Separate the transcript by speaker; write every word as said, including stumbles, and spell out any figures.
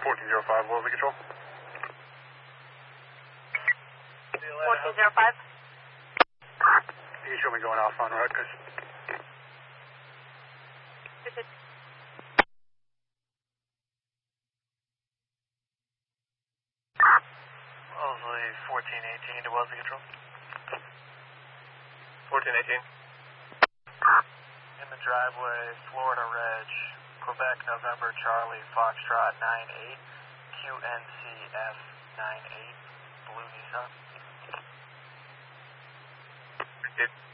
Speaker 1: fourteen zero five, Wellesley Control.
Speaker 2: fourteen zero five.
Speaker 1: You can show me going off on Rutgers.
Speaker 3: Wellesley fourteen eighteen to Wellesley Control.
Speaker 1: fourteen eighteen.
Speaker 3: In the driveway, Florida Reg, Quebec November Charlie Foxtrot nine eight, Q N C F nine eight, Blue Nissan.
Speaker 1: It